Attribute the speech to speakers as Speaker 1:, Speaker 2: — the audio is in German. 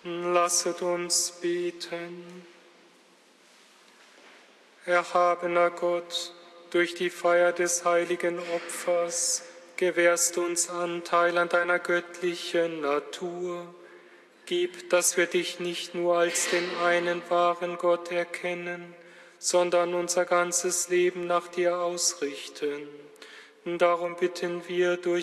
Speaker 1: Lasset uns beten. Erhabener Gott, durch die Feier des heiligen Opfers gewährst uns Anteil an deiner göttlichen Natur. Gib, dass wir dich nicht nur als den einen wahren Gott erkennen, sondern unser ganzes Leben nach dir ausrichten. Darum bitten wir durch